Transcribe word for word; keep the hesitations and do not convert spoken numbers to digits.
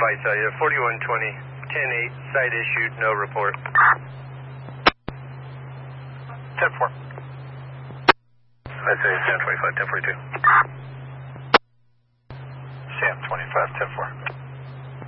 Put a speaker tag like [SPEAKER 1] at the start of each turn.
[SPEAKER 1] Fight tell you, forty-one twenty, ten eight, site issued, no report.
[SPEAKER 2] ten four.
[SPEAKER 1] I'd say Sam twenty-five, ten forty-two.
[SPEAKER 2] Sam twenty-five, ten four.